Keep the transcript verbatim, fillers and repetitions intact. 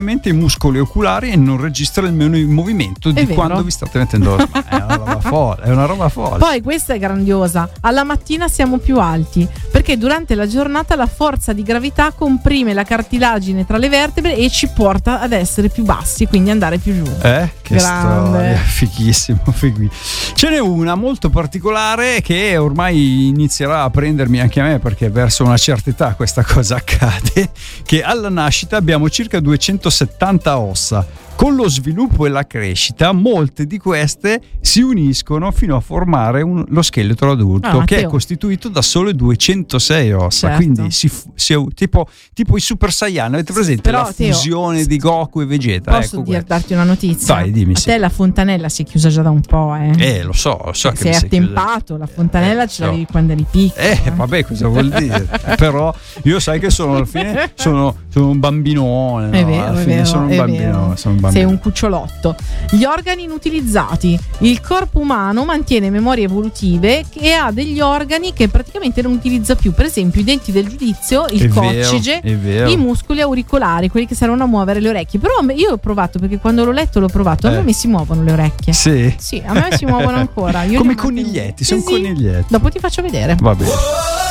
direttamente i muscoli oculari e non registra nemmeno il movimento di quando vi state mettendo. È una roba folle, è una roba folle. Poi questa è grandiosa. Alla mattina siamo più alti perché durante la giornata la forza di gravità comprime la cartilagine tra le vertebre e ci porta ad essere più bassi, quindi andare più giù. Eh, che Grande. storia, fighissimo, fighissimo. Ce n'è una molto particolare che ormai inizierà a prendermi anche a me, perché verso una certa età questa cosa accade, che alla nascita abbiamo circa duecentosettanta ossa. Con lo sviluppo e la crescita, molte di queste si uniscono fino a formare un, lo scheletro adulto, ah, che Matteo. è costituito da sole duecentosei ossa. Certo. Quindi si, si, tipo, tipo i Super Saiyan, avete presente Però, la Teo, fusione di Goku e Vegeta? Posso ecco dir, questo. darti una notizia? Vai, dimmi. A Sì. te la fontanella si è chiusa già da un po', eh? Eh, lo so, lo so che sei mi sei attempato, la fontanella Eh, ce so. l'avevi quando eri piccolo. Eh, vabbè, cosa vuol dire? Però io sai che sono alla fine sono, sono un bambinone, no? È vero, alla è fine vero, sono un è bambino, vero. sono un Sei bambino. un cucciolotto. Gli organi inutilizzati. Il corpo umano mantiene memorie evolutive e ha degli organi che praticamente non utilizza più, per esempio i denti del giudizio, il È coccige, vero, è vero. i muscoli auricolari, quelli che servono a muovere le orecchie. Però a me- io ho provato, perché quando l'ho letto l'ho provato, a Eh. me mi si muovono le orecchie. Sì. Sì, a me si muovono ancora. Io Come li ho mantenuti. coniglietti, sono Sì, sì. coniglietti. Dopo ti faccio vedere. Va bene.